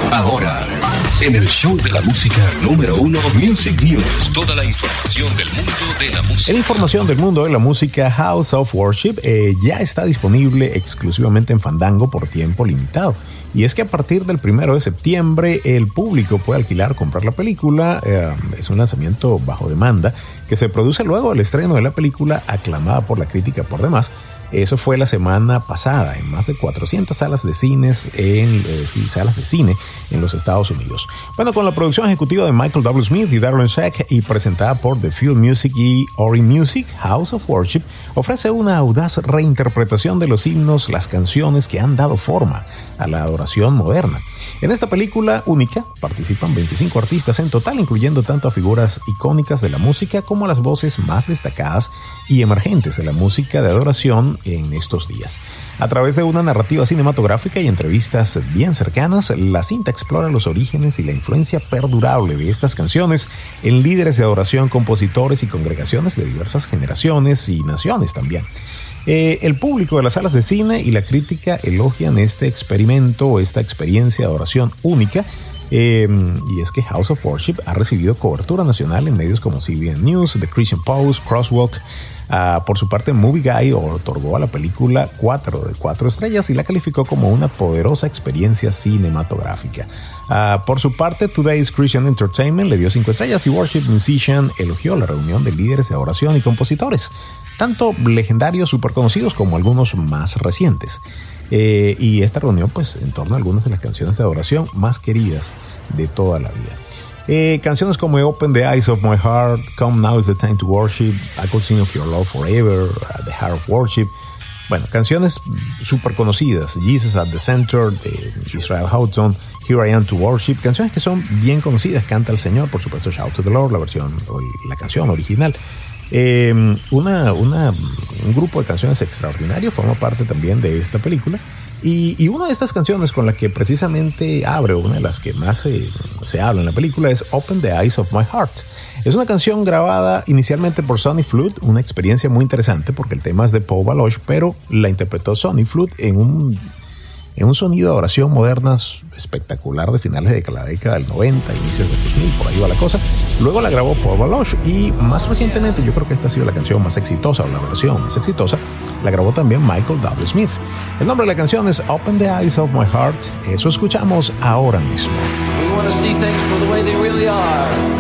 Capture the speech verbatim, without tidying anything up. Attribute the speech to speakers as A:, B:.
A: Ahora, en el show de la música número uno, Music News. Toda la información del mundo de la música.
B: La información del mundo de la música, House of Worship, eh, ya está disponible exclusivamente en Fandango por tiempo limitado. Y es que a partir del primero de septiembre el público puede alquilar o comprar la película. Eh, es un lanzamiento bajo demanda que se produce luego del estreno de la película, aclamada por la crítica por demás. Eso fue la semana pasada en más de cuatrocientas salas de cines en eh, sí, salas de cine en los Estados Unidos. Bueno, con la producción ejecutiva de Michael W. Smith y Darren Sheck y presentada por The Field Music y Ori Music, House of Worship ofrece una audaz reinterpretación de los himnos, las canciones que han dado forma a la adoración moderna. En esta película única participan veinticinco artistas en total, incluyendo tanto a figuras icónicas de la música como a las voces más destacadas y emergentes de la música de adoración en estos días. A través de una narrativa cinematográfica y entrevistas bien cercanas, la cinta explora los orígenes y la influencia perdurable de estas canciones en líderes de adoración, compositores y congregaciones de diversas generaciones y naciones también. Eh, el público de las salas de cine y la crítica elogian este experimento, esta experiencia de adoración única, eh, y es que House of Worship ha recibido cobertura nacional en medios como C B N News, The Christian Post, Crosswalk. Uh, por su parte, Movie Guy otorgó a la película cuatro de cuatro estrellas y la calificó como una poderosa experiencia cinematográfica. Uh, por su parte, Today's Christian Entertainment le dio cinco estrellas y Worship Musician elogió la reunión de líderes de adoración y compositores, tanto legendarios super conocidos como algunos más recientes. Eh, y esta reunión, pues, en torno a algunas de las canciones de adoración más queridas de toda la vida. Eh, canciones como Open the Eyes of My Heart, Come Now is the Time to Worship, I Could Sing of Your Love Forever, uh, The Heart of Worship. Bueno, canciones súper conocidas. Jesus at the Center, de Israel Houghton, Here I Am to Worship. Canciones que son bien conocidas. Canta al Señor, por supuesto, Shout to the Lord, la versión, la canción original. Eh, una, una, un grupo de canciones extraordinario forma parte también de esta película. Y, y una de estas canciones con la que precisamente abre, una de las que más se, se habla en la película, es Open the Eyes of My Heart. Es una canción grabada inicialmente por Sonny Flood, una experiencia muy interesante porque el tema es de Paul Baloche, pero la interpretó Sonny Flood en un, en un sonido de oración moderna espectacular de finales de la década del noventa, inicios del dos mil, por ahí va la cosa. Luego la grabó Paul Baloche y más recientemente, yo creo que esta ha sido la canción más exitosa o la versión más exitosa, la grabó también Michael W. Smith. El nombre de la canción es Open the Eyes of My Heart. Eso escuchamos ahora mismo.
C: We want to see things for the way they really are.